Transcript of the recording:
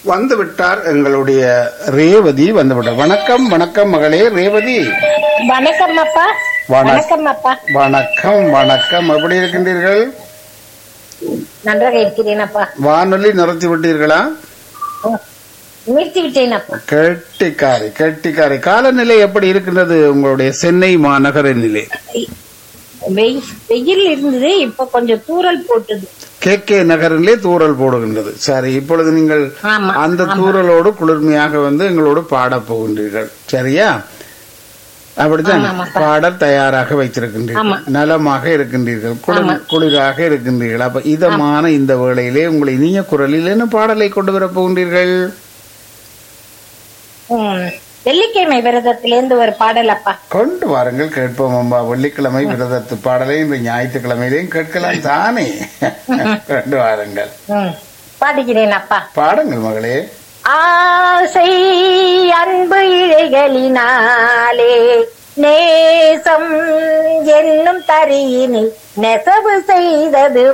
வந்து விட்டார் எங்களுடைய ரேவதி வந்துவிட்டார். வணக்கம் வணக்கம் மகளே ரேவதி. வணக்கம் அப்பா. வணக்கம் அப்பா. வணக்கம் வணக்கம். எப்படி இருக்கின்றீர்கள்? நன்றாக இருக்கிறேன் அப்பா. வானொலி நிறுத்தி விட்டீர்களா? நிறுத்தி விட்டேன் அப்பா. கெட்டிக்காரி கெட்டிக்காரி. காலநிலை எப்படி இருக்கின்றது உங்களுடைய சென்னை மாநகர நிலை? வெயில் இருந்தது, இப்ப கொஞ்சம் தூறல் போட்டது. கே நகரிலே தூறல் போடுகின்றது. சரி, இப்பொழுது நீங்கள் அந்த தூறலோடு குளிர்மையாக வந்து எங்களோடு பாட போகின்றீர்கள். சரியா? அப்படித்தான் பாடல் தயாராக வைத்திருக்கின்றீர்கள். நலமாக இருக்கின்றீர்கள், குளிராக இருக்கின்றீர்கள். அப்ப இதமான இந்த வேளையிலே உங்களை இனிய குரலில் என்ன பாடலை கொண்டு வர போகின்றீர்கள்? வெள்ளிக்கிழமை விரதத்திலிருந்து ஒரு பாடல் அப்பா. கொண்டு வாருங்கள், கேட்போம் அம்மா. வெள்ளிக்கிழமை விரதத்து பாடலை இந்த ஞாயிற்றுக்கிழமையிலையும் கேட்கலாம் தானே? கொண்டு வாருங்கள். பாடுகிறேன் அப்பா. பாடுங்கள் மகளே. ஆசை அன்பு இழைகளினாலே நேசம் என்னும் தரியினில் நெசவு செய்தது